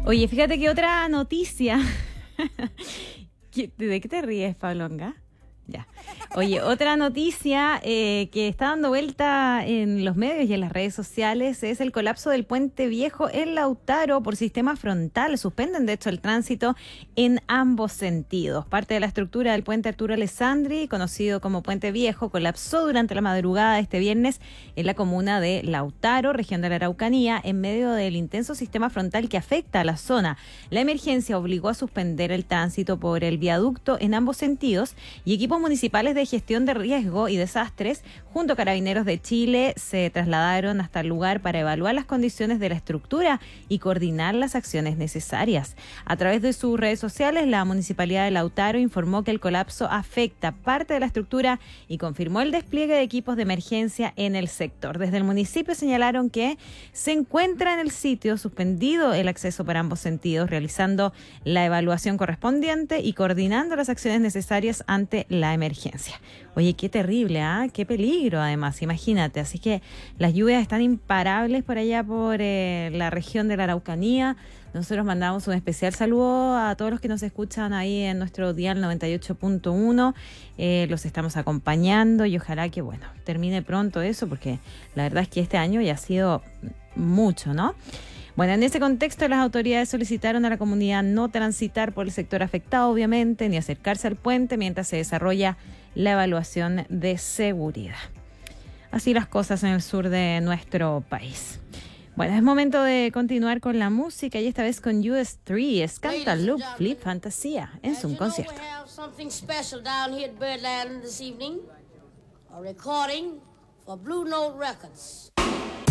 Oye, fíjate que otra noticia. ¿De qué te ríes, Pablonga? Ya. Oye, otra noticia que está dando vuelta en los medios y en las redes sociales es el colapso del Puente Viejo en Lautaro por sistema frontal. Suspenden, de hecho, el tránsito en ambos sentidos. Parte de la estructura del puente Arturo Alessandri, conocido como Puente Viejo, colapsó durante la madrugada de este viernes en la comuna de Lautaro, región de la Araucanía, en medio del intenso sistema frontal que afecta a la zona. La emergencia obligó a suspender el tránsito por el viaducto en ambos sentidos y equipos municipales de gestión de riesgo y desastres, junto a Carabineros de Chile, se trasladaron hasta el lugar para evaluar las condiciones de la estructura y coordinar las acciones necesarias. A través de sus redes sociales, la Municipalidad de Lautaro informó que el colapso afecta parte de la estructura y confirmó el despliegue de equipos de emergencia en el sector. Desde el municipio señalaron que se encuentra en el sitio suspendido el acceso para ambos sentidos, realizando la evaluación correspondiente y coordinando las acciones necesarias ante la emergencia. Oye, qué terrible, qué peligro además, imagínate. Así que las lluvias están imparables por allá por la región de la Araucanía. Nosotros mandamos un especial saludo a todos los que nos escuchan ahí en nuestro dial 98.1. Los estamos acompañando y ojalá que, bueno, termine pronto eso, porque la verdad es que este año ya ha sido mucho, ¿no? Bueno, en ese contexto las autoridades solicitaron a la comunidad no transitar por el sector afectado, obviamente, ni acercarse al puente mientras se desarrolla la evaluación de seguridad. Así las cosas en el sur de nuestro país. Bueno, es momento de continuar con la música y esta vez con US3. Es Canta Loop Flip Fantasía en su concierto. A recording for Blue Note Records.